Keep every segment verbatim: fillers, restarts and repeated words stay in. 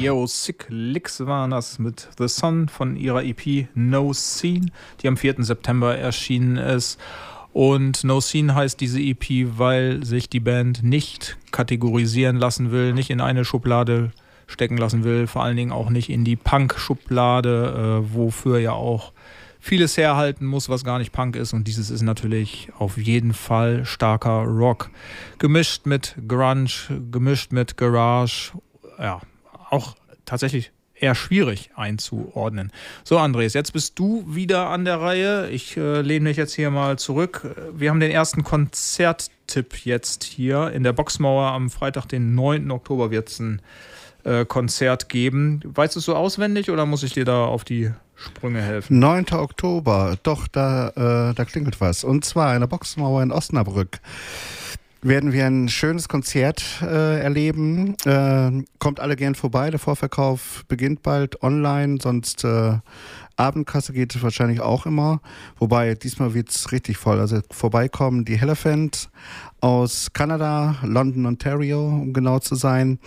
Yo, Sick Licks waren das mit The Sun von ihrer E P No Scene, die am vierten September erschienen ist. Und No Scene heißt diese E P, weil sich die Band nicht kategorisieren lassen will, nicht in eine Schublade stecken lassen will, vor allen Dingen auch nicht in die Punk-Schublade, äh, wofür ja auch vieles herhalten muss, was gar nicht Punk ist. Und dieses ist natürlich auf jeden Fall starker Rock. Gemischt mit Grunge, gemischt mit Garage. Ja, auch tatsächlich eher schwierig einzuordnen. So, Andres, jetzt bist du wieder an der Reihe. Ich äh, lehne mich jetzt hier mal zurück. Wir haben den ersten Konzerttipp jetzt hier. In der Boxmauer am Freitag, den neunten Oktober, wird es ein äh, Konzert geben. Weißt du es so auswendig oder muss ich dir da auf die Sprünge helfen? neunten Oktober, doch, da, äh, da klingelt was. Und zwar in der Boxmauer in Osnabrück werden wir ein schönes Konzert äh, erleben. Äh, kommt alle gern vorbei. Der Vorverkauf beginnt bald online, sonst äh, Abendkasse geht es wahrscheinlich auch immer. Wobei, diesmal wird es richtig voll. Also vorbeikommen die Elephant aus Kanada, London, Ontario, um genau zu sein.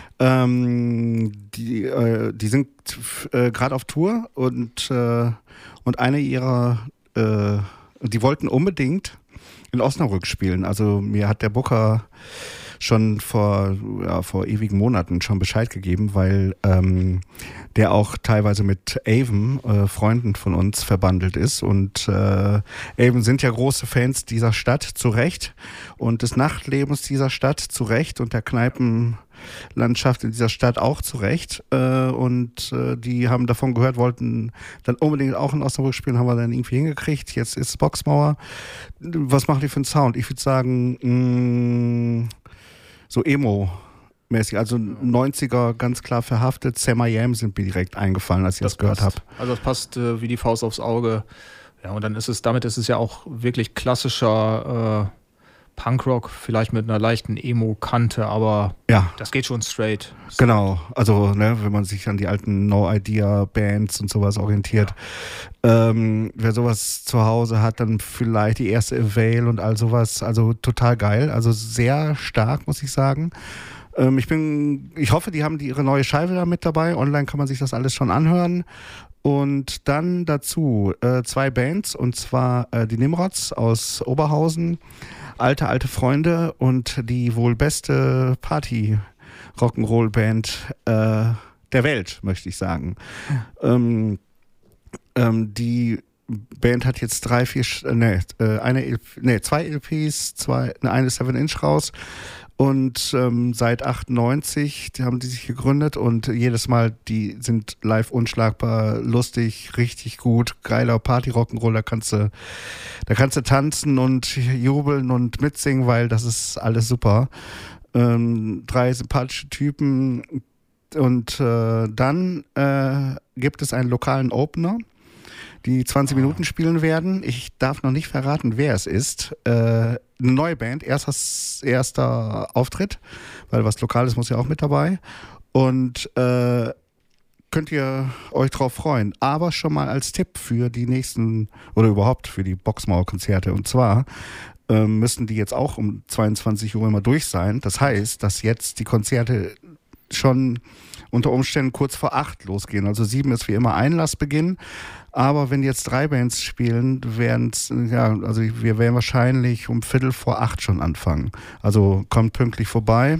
Ähm, die, äh, die sind äh, gerade auf Tour und, äh, und eine ihrer, äh, die wollten unbedingt in Osnabrück spielen. Also mir hat der Booker schon vor, ja, vor ewigen Monaten schon Bescheid gegeben, weil ähm, der auch teilweise mit Avon, äh, Freunden von uns, verbandelt ist. Und äh, Avon sind ja große Fans dieser Stadt, zu Recht. Und des Nachtlebens dieser Stadt, zu Recht. Und der Kneipenlandschaft in dieser Stadt auch zu Recht. Äh, und äh, die haben davon gehört, wollten dann unbedingt auch in Osnabrück spielen, haben wir dann irgendwie hingekriegt. Jetzt ist Boxmauer. Was macht ihr für einen Sound? Ich würde sagen, mh, so Emo-mäßig, also neunziger ganz klar verhaftet. Sam I Am sind mir direkt eingefallen, als ich das, das gehört habe. Also das passt äh, wie die Faust aufs Auge. Ja, und dann ist es, damit ist es ja auch wirklich klassischer äh, Punkrock, vielleicht mit einer leichten Emo-Kante, aber ja, das geht schon straight. Genau, also ne, wenn man sich an die alten No-Idea-Bands und sowas orientiert. Ja. Ähm, wer sowas zu Hause hat, dann vielleicht die erste Avail und all sowas. Also total geil, also sehr stark, muss ich sagen. Ähm, ich bin, ich hoffe, die haben die ihre neue Scheibe da mit dabei. Online kann man sich das alles schon anhören. Und dann dazu äh, zwei Bands, und zwar äh, die Nimrods aus Oberhausen, alte, alte Freunde und die wohl beste Party-Rock'n'Roll-Band äh, der Welt, möchte ich sagen. Ähm, ähm, die Band hat jetzt drei, vier, ne, eine, ne, zwei L Ps, zwei, eine seven Inch raus. Und ähm, seit achtundneunzig die haben die sich gegründet und jedes Mal, die sind live unschlagbar, lustig, richtig gut, geiler Party-Rock'n'Roll, da kannst du, da kannst du tanzen und jubeln und mitsingen, weil das ist alles super. Ähm, drei sympathische Typen und äh, dann äh, gibt es einen lokalen Opener, die zwanzig Minuten spielen werden. Ich darf noch nicht verraten, wer es ist. Äh, eine neue Band, erster, erster Auftritt, weil was Lokales muss ja auch mit dabei. Und äh, könnt ihr euch drauf freuen. Aber schon mal als Tipp für die nächsten, oder überhaupt für die Boxmauer-Konzerte. Und zwar äh, müssen die jetzt auch um zweiundzwanzig Uhr immer durch sein. Das heißt, dass jetzt die Konzerte schon unter Umständen kurz vor acht losgehen. Also sieben ist wie immer Einlassbeginn. Aber wenn jetzt drei Bands spielen, werden ja, also wir werden wahrscheinlich um Viertel vor acht schon anfangen. Also kommt pünktlich vorbei.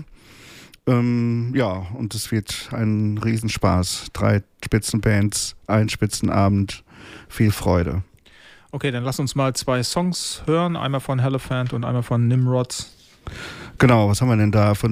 Ähm, ja, und es wird ein Riesenspaß. Drei Spitzenbands, ein Spitzenabend, viel Freude. Okay, dann lass uns mal zwei Songs hören. Einmal von Elephant und einmal von Nimrods. Genau, was haben wir denn da? Von